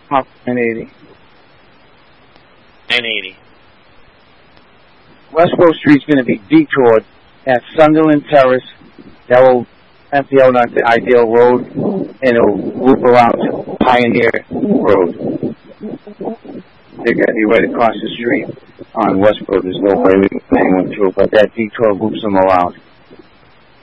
980. 980. Westboro Street's going to be detoured at Sunderland Terrace. That will empty out onto Ideal Road, and it will loop around to Pioneer Road. They're going to be right across the street on Westboro. There's no way anyone through, but that detour loops them around.